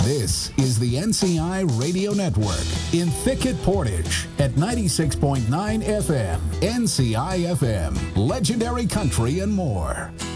This is the NCI Radio Network in Thicket Portage at 96.9 FM, NCI FM, Legendary Country and more.